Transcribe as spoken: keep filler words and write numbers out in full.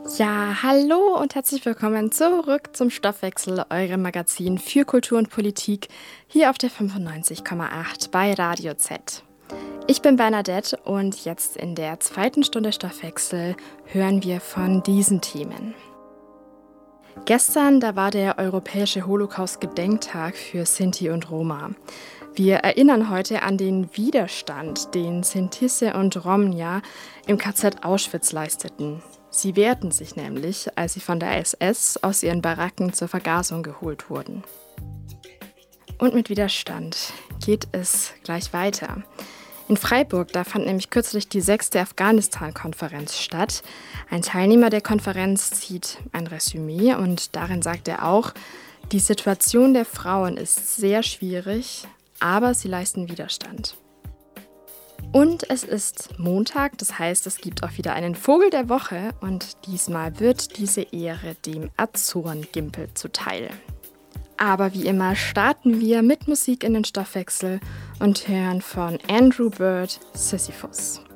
Ja, hallo und herzlich willkommen zurück zum Stoffwechsel, eurem Magazin für Kultur und Politik, hier auf der fünfundneunzig Komma acht bei Radio Z. Ich bin Bernadette und jetzt in der zweiten Stunde Stoffwechsel hören wir von diesen Themen. Gestern, da war der Europäische Holocaust-Gedenktag für Sinti und Roma. Wir erinnern heute an den Widerstand, den Sintisse und Romnia im K Z Auschwitz leisteten. Sie wehrten sich nämlich, als sie von der S S aus ihren Baracken zur Vergasung geholt wurden. Und mit Widerstand geht es gleich weiter. In Freiburg, da fand nämlich kürzlich die sechste Afghanistan-Konferenz statt. Ein Teilnehmer der Konferenz zieht ein Resümee und darin sagt er auch, die Situation der Frauen ist sehr schwierig, aber sie leisten Widerstand. Und es ist Montag, das heißt, es gibt auch wieder einen Vogel der Woche und diesmal wird diese Ehre dem Azorengimpel zuteil. Aber wie immer starten wir mit Musik in den Stoffwechsel und hören von Andrew Bird Sisyphus.